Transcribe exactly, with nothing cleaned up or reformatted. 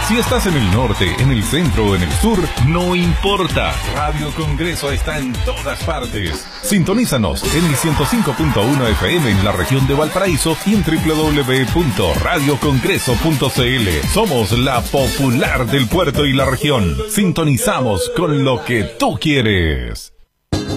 Si estás en el norte, en el centro o en el sur, no importa. Radio Congreso está en todas partes. Sintonízanos en el ciento cinco punto uno F M en la región de Valparaíso y en doble u doble u doble u punto radio congreso punto c l. Somos la popular del puerto y la región. Sintonizamos con lo que tú quieres.